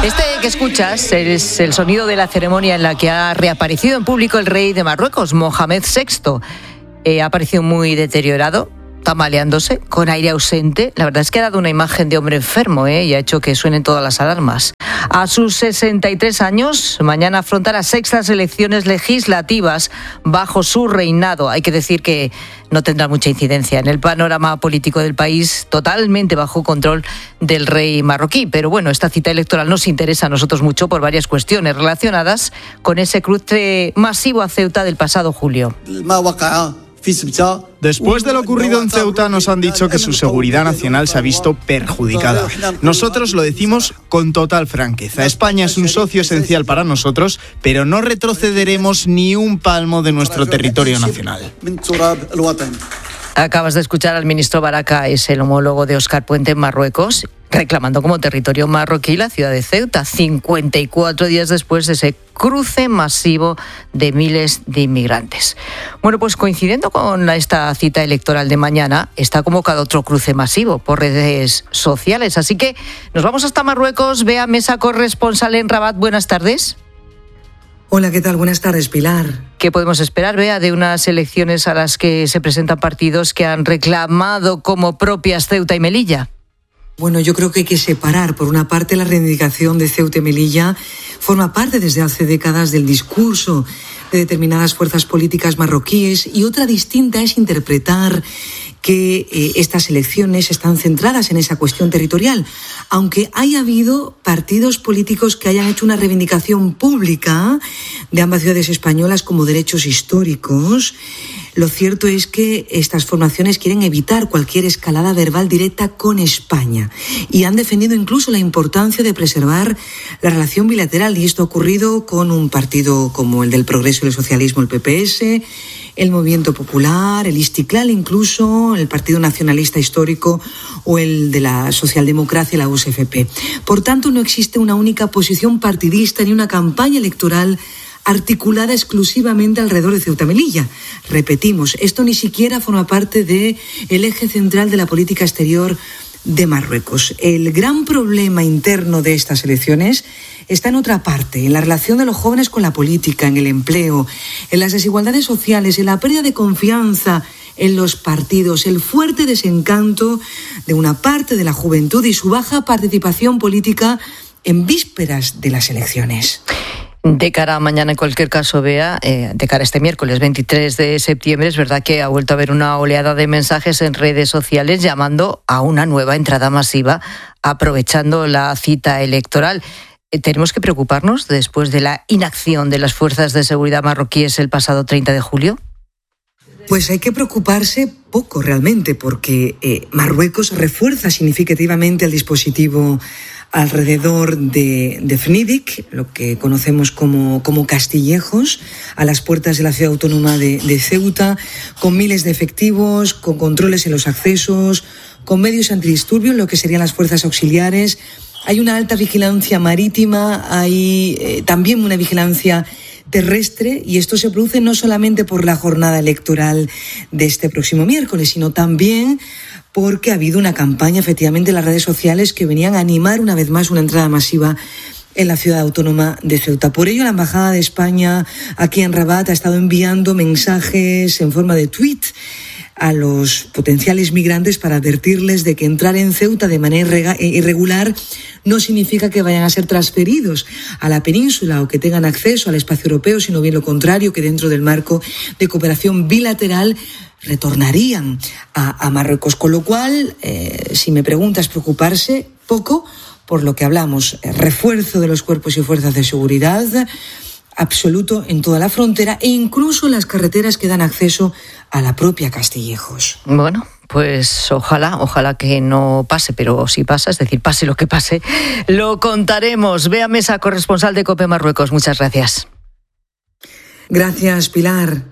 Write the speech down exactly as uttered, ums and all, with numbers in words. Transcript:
Este que escuchas es el sonido de la ceremonia en la que ha reaparecido en público el rey de Marruecos, Mohamed sexto. Eh, ha aparecido muy deteriorado, tambaleándose, con aire ausente. La verdad es que ha dado una imagen de hombre enfermo, ¿eh? Y ha hecho que suenen todas las alarmas. A sus sesenta y tres años, mañana afronta las sextas elecciones legislativas bajo su reinado. Hay que decir que no tendrá mucha incidencia en el panorama político del país, totalmente bajo control del rey marroquí. Pero bueno, esta cita electoral nos interesa a nosotros mucho por varias cuestiones relacionadas con ese cruce masivo a Ceuta del pasado julio. Después de lo ocurrido en Ceuta, nos han dicho que su seguridad nacional se ha visto perjudicada. Nosotros lo decimos con total franqueza. España es un socio esencial para nosotros, pero no retrocederemos ni un palmo de nuestro territorio nacional. Acabas de escuchar al ministro Baraka, es el homólogo de Óscar Puente en Marruecos, reclamando como territorio marroquí la ciudad de Ceuta, cincuenta y cuatro días después de ese cruce masivo de miles de inmigrantes. Bueno, pues coincidiendo con esta cita electoral de mañana, está convocado otro cruce masivo por redes sociales. Así que nos vamos hasta Marruecos. Bea Mesa, corresponsal en Rabat. Buenas tardes. Hola, ¿qué tal? Buenas tardes, Pilar. ¿Qué podemos esperar, Bea, de unas elecciones a las que se presentan partidos que han reclamado como propias Ceuta y Melilla? Bueno, yo creo que hay que separar. Por una parte, la reivindicación de Ceuta y Melilla forma parte desde hace décadas del discurso de determinadas fuerzas políticas marroquíes, y otra distinta es interpretar que eh, estas elecciones están centradas en esa cuestión territorial, aunque haya habido partidos políticos que hayan hecho una reivindicación pública de ambas ciudades españolas como derechos históricos. Lo cierto es que estas formaciones quieren evitar cualquier escalada verbal directa con España y han defendido incluso la importancia de preservar la relación bilateral, y esto ha ocurrido con un partido como el del Progreso y el Socialismo, el P P S, el Movimiento Popular, el Istiklal incluso, el Partido Nacionalista Histórico o el de la Socialdemocracia, la U S F P. Por tanto, no existe una única posición partidista ni una campaña electoral articulada exclusivamente alrededor de Ceuta y Melilla. Repetimos, esto ni siquiera forma parte del eje central de la política exterior de Marruecos. El gran problema interno de estas elecciones está en otra parte, en la relación de los jóvenes con la política, en el empleo, en las desigualdades sociales, en la pérdida de confianza en los partidos, el fuerte desencanto de una parte de la juventud y su baja participación política en vísperas de las elecciones. De cara a mañana, en cualquier caso, Bea, eh, de cara a este miércoles veintitrés de septiembre, es verdad que ha vuelto a haber una oleada de mensajes en redes sociales llamando a una nueva entrada masiva, aprovechando la cita electoral. Eh, ¿Tenemos que preocuparnos después de la inacción de las fuerzas de seguridad marroquíes el pasado treinta de julio? Pues hay que preocuparse poco realmente, porque eh, Marruecos refuerza significativamente el dispositivo alrededor de, de Fnidic, lo que conocemos como, como Castillejos, a las puertas de la ciudad autónoma de, de Ceuta, con miles de efectivos, con controles en los accesos, con medios antidisturbios, lo que serían las fuerzas auxiliares. Hay una alta vigilancia marítima, hay eh, también una vigilancia terrestre, y esto se produce no solamente por la jornada electoral de este próximo miércoles, sino también porque ha habido una campaña efectivamente en las redes sociales que venían a animar una vez más una entrada masiva en la ciudad autónoma de Ceuta. Por ello, la Embajada de España aquí en Rabat ha estado enviando mensajes en forma de tweet a los potenciales migrantes para advertirles de que entrar en Ceuta de manera irregular no significa que vayan a ser transferidos a la península o que tengan acceso al espacio europeo, sino bien lo contrario, que dentro del marco de cooperación bilateral retornarían a, a Marruecos. Con lo cual, eh, si me preguntas, preocuparse poco por lo que hablamos, eh, refuerzo de los cuerpos y fuerzas de seguridad absoluto en toda la frontera e incluso en las carreteras que dan acceso a la propia Castillejos. Bueno, pues ojalá, ojalá que no pase, pero si pasa, es decir, pase lo que pase, lo contaremos. Bea Mesa, corresponsal de COPE Marruecos, muchas gracias. Gracias, Pilar.